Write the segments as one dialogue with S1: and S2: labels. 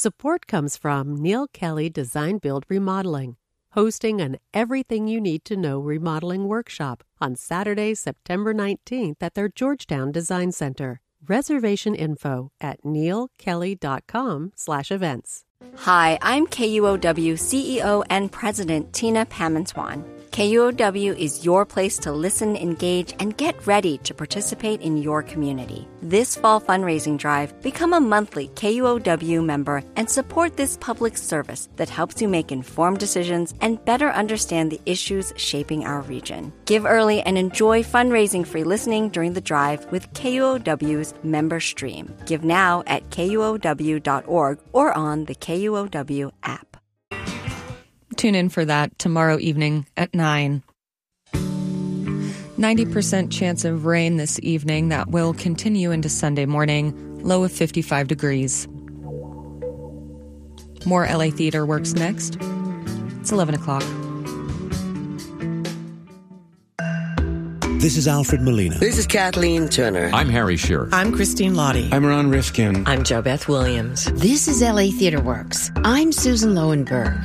S1: Support comes from Neil Kelly Design Build Remodeling, hosting an Everything You Need to Know remodeling workshop on Saturday, September 19th at their Georgetown Design Center. Reservation info at neilkelly.com/events.
S2: Hi, I'm KUOW CEO and President Tina Pamenswan. KUOW is your place to listen, engage, and get ready to participate in your community. This fall fundraising drive, become a monthly KUOW member and support this public service that helps you make informed decisions and better understand the issues shaping our region. Give early and enjoy fundraising free listening during the drive with KUOW's member stream. Give now at KUOW.org or on the KUOW app.
S3: Tune in for that tomorrow evening at 9. 90% chance of rain this evening. That will continue into Sunday morning. Low of 55 degrees. More LA Theater Works next. It's 11 o'clock.
S4: This is Alfred Molina.
S5: This is Kathleen Turner.
S6: I'm Harry Shearer.
S7: I'm Christine Lottie.
S8: I'm Ron Rifkin.
S9: I'm JoBeth Williams.
S10: This is LA Theater Works. I'm Susan Lowenberg.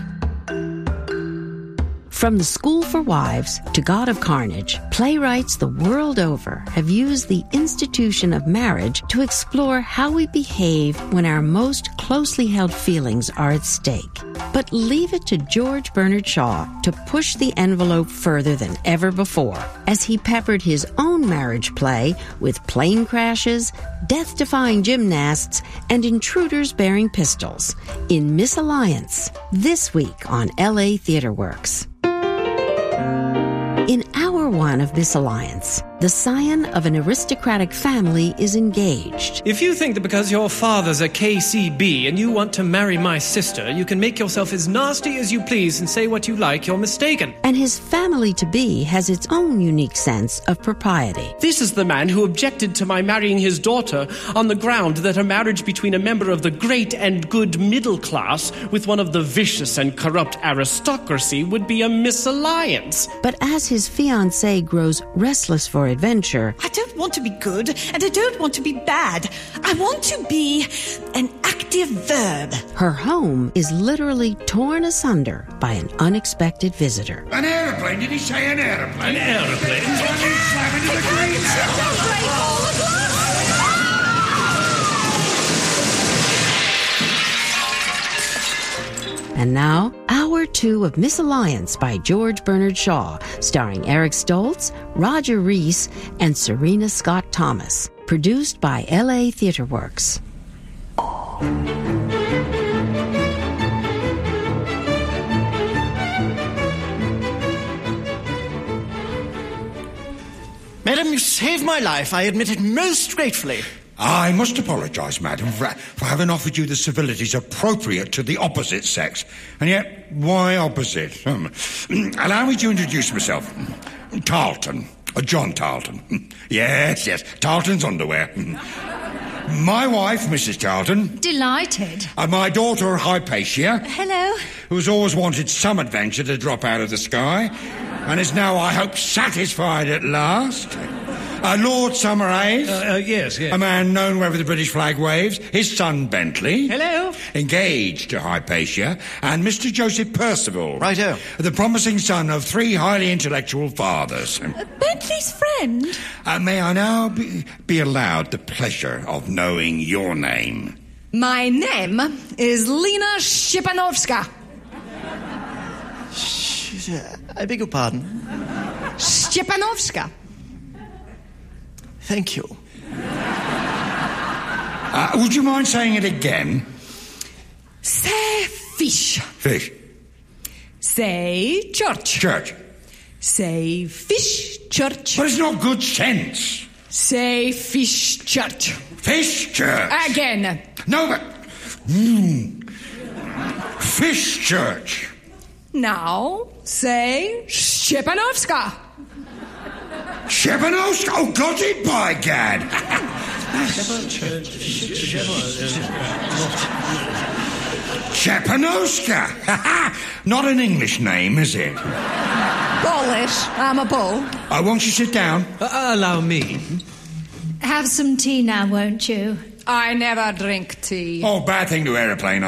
S10: From The School for Wives to God of Carnage, playwrights the world over have used the institution of marriage to explore how we behave when our most closely held feelings are at stake. But leave it to George Bernard Shaw to push the envelope further than ever before, as he peppered his own marriage play with plane crashes, death-defying gymnasts, and intruders bearing pistols in Misalliance, this week on LA Theater Works. In Hour 1 of Misalliance, the scion of an aristocratic family is engaged.
S11: If you think that because your father's a KCB and you want to marry my sister, you can make yourself as nasty as you please and say what you like, you're mistaken.
S10: And his family-to-be has its own unique sense of propriety.
S11: This is the man who objected to my marrying his daughter on the ground that a marriage between a member of the great and good middle class with one of the vicious and corrupt aristocracy would be a misalliance.
S10: But as his fiancée grows restless for adventure,
S7: I don't want to be good, and I don't want to be bad. I want to be an active verb.
S10: Her home is literally torn asunder by an unexpected visitor.
S12: An aeroplane? Did he say an aeroplane?
S11: An aeroplane?
S10: And now, Hour 2 of Misalliance by George Bernard Shaw, starring Eric Stoltz, Roger Rees, and Serena Scott Thomas. Produced by LA Theater Works.
S13: Madam, you saved my life. I admit it most gratefully.
S12: I must apologise, madam, for having offered you the civilities appropriate to the opposite sex. And yet, why opposite? Allow me to introduce myself. Tarleton. John Tarleton. Yes, Tarleton's underwear. My wife, Mrs. Tarleton.
S14: Delighted.
S12: My daughter, Hypatia.
S14: Hello.
S12: Who's always wanted some adventure to drop out of the sky, and is now, I hope, satisfied at last. Lord Summerhays.
S11: Yes.
S12: A man known wherever the British flag waves. His son, Bentley.
S11: Hello.
S12: Engaged to Hypatia. And Mr. Joseph Percival.
S13: Righto.
S12: The promising son of 3 highly intellectual fathers.
S14: Bentley's friend?
S12: May I now be allowed the pleasure of knowing your name?
S14: My name is Lena Shipanovska.
S13: I beg your pardon?
S14: Shipanovska.
S13: Thank you.
S12: Would you mind saying it again?
S14: Say fish.
S12: Fish.
S14: Say church.
S12: Church.
S14: Say fish church.
S12: But it's not good sense.
S14: Say fish church.
S12: Fish church.
S14: Again.
S12: No, but... Fish church.
S14: Now, say Shepanovska.
S12: Shepanovska? Oh, got it, by gad. Shepanovska. Not an English name, is it?
S14: Polish. I'm a Pole.
S12: Won't you sit down?
S11: Allow me.
S14: Have some tea now, won't you? I never drink tea.
S12: Oh, bad thing to aeroplane